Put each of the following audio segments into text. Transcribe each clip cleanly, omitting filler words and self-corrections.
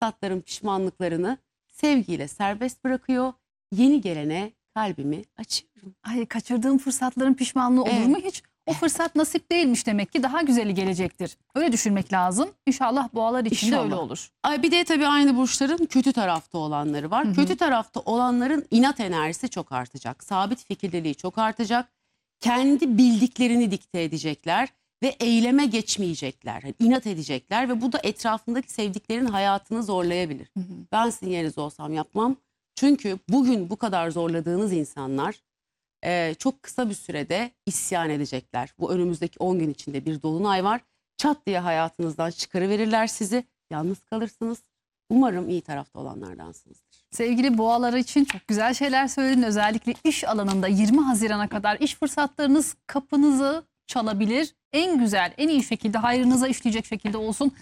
fırsatların pişmanlıklarını sevgiyle serbest bırakıyor. Yeni gelene kalbimi açıyorum. Ay, kaçırdığım fırsatların pişmanlığı olur mu hiç? O fırsat nasip değilmiş demek ki, daha güzeli gelecektir. Öyle düşünmek lazım. İnşallah boğalar için de öyle olur. Ay, bir de tabii aynı burçların kötü tarafta olanları var. Kötü tarafta olanların inat enerjisi çok artacak. Sabit fikirliliği çok artacak. Kendi bildiklerini dikte edecekler ve eyleme geçmeyecekler. Yani inat edecekler ve bu da etrafındaki sevdiklerin hayatını zorlayabilir. Ben sizin yerinizde olsam yapmam. Çünkü bugün bu kadar zorladığınız insanlar çok kısa bir sürede isyan edecekler. Bu önümüzdeki 10 gün içinde bir dolunay var. Çat diye hayatınızdan çıkarıverirler sizi. Yalnız kalırsınız. Umarım iyi tarafta olanlardansınızdır. Sevgili boğaları için çok güzel şeyler söyledin. Özellikle iş alanında 20 Haziran'a kadar iş fırsatlarınız kapınızı çalabilir. En güzel, en iyi şekilde, hayrınıza işleyecek şekilde olsun.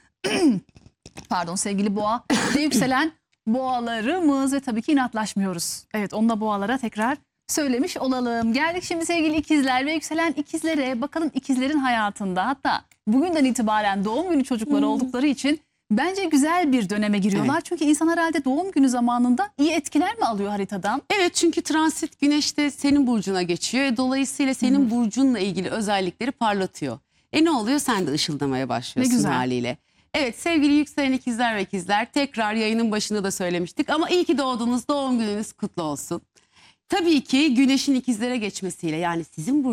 Pardon sevgili boğa ve yükselen boğalarımız ve tabii ki inatlaşmıyoruz. Evet, onu da boğalara tekrar söylemiş olalım. Geldik şimdi sevgili ikizler ve yükselen ikizlere. Bakalım ikizlerin hayatında, hatta bugünden itibaren doğum günü çocukları oldukları için bence güzel bir döneme giriyorlar. Evet. Çünkü insan herhalde doğum günü zamanında iyi etkiler mi alıyor haritadan? Evet, çünkü transit güneş de senin burcuna geçiyor. Dolayısıyla senin burcunla ilgili özellikleri parlatıyor. Ne oluyor? Sen de ışıldamaya başlıyorsun güzel. haliyle. Evet sevgili yükselen ikizler ve ikizler, tekrar yayının başında da söylemiştik ama iyi ki doğdunuz, doğum gününüz kutlu olsun. Tabii ki güneşin ikizlere geçmesiyle, yani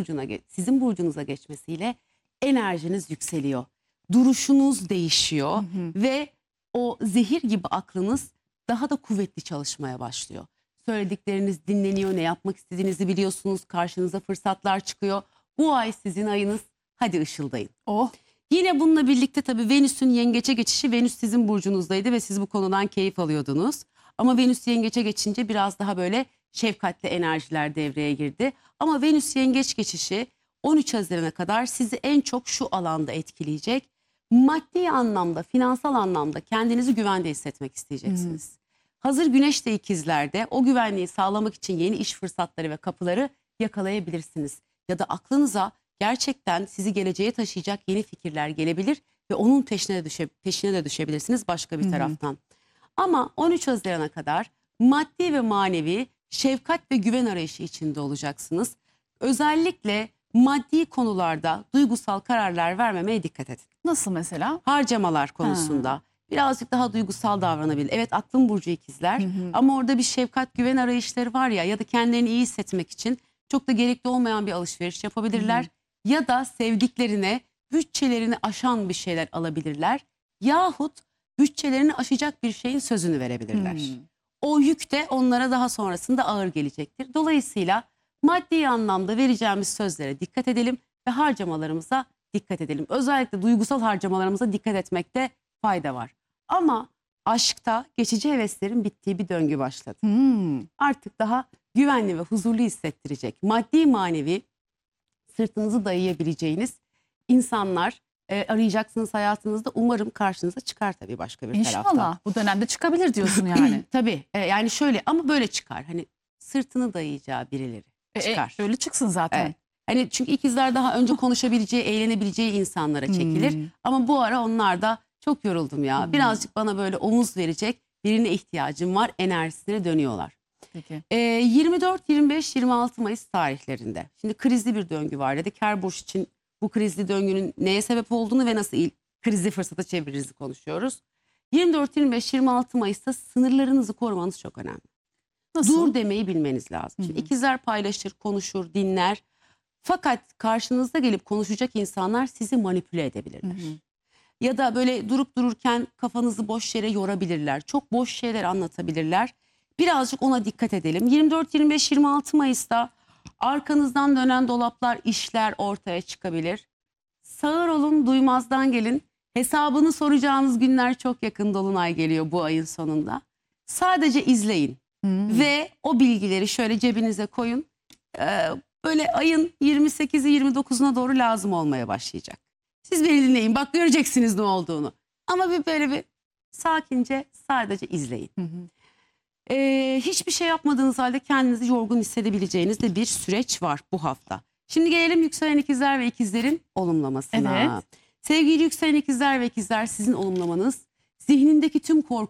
sizin burcunuza geçmesiyle enerjiniz yükseliyor. Duruşunuz değişiyor ve o zehir gibi aklınız daha da kuvvetli çalışmaya başlıyor. Söyledikleriniz dinleniyor, ne yapmak istediğinizi biliyorsunuz, karşınıza fırsatlar çıkıyor. Bu ay sizin ayınız, hadi ışıldayın. Oh. Yine bununla birlikte tabii Venüs'ün yengeçe geçişi, Venüs sizin burcunuzdaydı ve siz bu konudan keyif alıyordunuz. Ama Venüs yengeçe geçince biraz daha böyle şefkatli enerjiler devreye girdi. Ama Venüs yengeç geçişi 13 Haziran'a kadar sizi en çok şu alanda etkileyecek. Maddi anlamda, finansal anlamda kendinizi güvende hissetmek isteyeceksiniz. Hazır Güneş de ikizlerde, o güvenliği sağlamak için yeni iş fırsatları ve kapıları yakalayabilirsiniz. Ya da aklınıza gerçekten sizi geleceğe taşıyacak yeni fikirler gelebilir ve onun peşine de düşebilirsiniz başka bir taraftan. Ama 13 Haziran'a kadar maddi ve manevi şefkat ve güven arayışı içinde olacaksınız. Özellikle maddi konularda duygusal kararlar vermemeye dikkat edin. Nasıl mesela? Harcamalar konusunda birazcık daha duygusal davranabilir. Evet, aklın burcu ikizler ama orada bir şefkat güven arayışları var ya da kendilerini iyi hissetmek için çok da gerekli olmayan bir alışveriş yapabilirler. Ya da sevdiklerine bütçelerini aşan bir şeyler alabilirler. Yahut bütçelerini aşacak bir şeyin sözünü verebilirler. O yük de onlara daha sonrasında ağır gelecektir. Dolayısıyla maddi anlamda vereceğimiz sözlere dikkat edelim ve harcamalarımıza dikkat edelim. Özellikle duygusal harcamalarımıza dikkat etmekte fayda var. Ama aşkta geçici heveslerin bittiği bir döngü başladı. Artık daha güvenli ve huzurlu hissettirecek, maddi manevi sırtınızı dayayabileceğiniz insanlar arayacaksınız hayatınızda. Umarım karşınıza çıkar tabii başka bir taraftan. İnşallah bu dönemde çıkabilir diyorsun yani. Tabii yani şöyle, ama böyle çıkar. Hani sırtını dayayacağı birileri çıkar. Öyle çıksın zaten. Evet. Hani çünkü ikizler daha önce konuşabileceği, eğlenebileceği insanlara çekilir. Ama bu ara onlar da çok yoruldum ya. Birazcık bana böyle omuz verecek birine ihtiyacım var enerjisine dönüyorlar. Peki. 24, 25, 26 Mayıs tarihlerinde. Şimdi krizli bir döngü var dedik. Her burç için bu krizli döngünün neye sebep olduğunu ve nasıl krizi fırsata çeviririz konuşuyoruz. 24, 25, 26 Mayıs'ta sınırlarınızı korumanız çok önemli. Nasıl? Dur demeyi bilmeniz lazım. Şimdi ikizler paylaşır, konuşur, dinler. Fakat karşınızda gelip konuşacak insanlar sizi manipüle edebilirler. Ya da böyle durup dururken kafanızı boş yere yorabilirler. Çok boş şeyler anlatabilirler. Birazcık ona dikkat edelim. 24, 25, 26 Mayıs'ta arkanızdan dönen dolaplar, işler ortaya çıkabilir. Sağır olun, duymazdan gelin. Hesabını soracağınız günler çok yakın, dolunay geliyor bu ayın sonunda. Sadece izleyin ve o bilgileri şöyle cebinize koyun. Böyle ayın 28'i 29'una doğru lazım olmaya başlayacak. Siz beni dinleyin, bak göreceksiniz ne olduğunu. Ama böyle bir sakince sadece izleyin. Hiçbir şey yapmadığınız halde kendinizi yorgun hissedebileceğiniz de bir süreç var bu hafta. Şimdi gelelim yükselen ikizler ve ikizlerin olumlamasına. Evet. Sevgili yükselen ikizler ve ikizler, sizin olumlamanız zihnindeki tüm korku